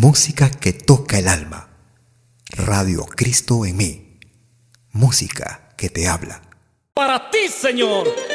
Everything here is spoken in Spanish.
Música que toca el alma. Radio Cristo en mí. Música que te habla. Para ti, Señor.